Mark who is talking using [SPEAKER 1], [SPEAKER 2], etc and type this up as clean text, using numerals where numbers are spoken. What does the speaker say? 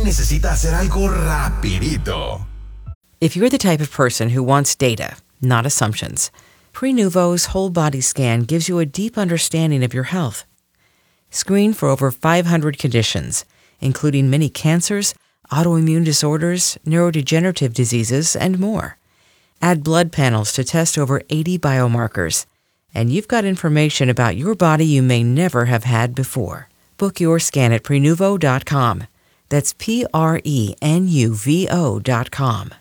[SPEAKER 1] necesita hacer algo rapidito.
[SPEAKER 2] If you're the type of person who wants data, not assumptions, Prenuvo's whole body scan gives you a deep understanding of your health. Screen for over 500 conditions, including many cancers, autoimmune disorders, neurodegenerative diseases, and more. Add blood panels to test over 80 biomarkers, and you've got information about your body you may never have had before. Book your scan at Prenuvo.com. That's Prenuvo.com.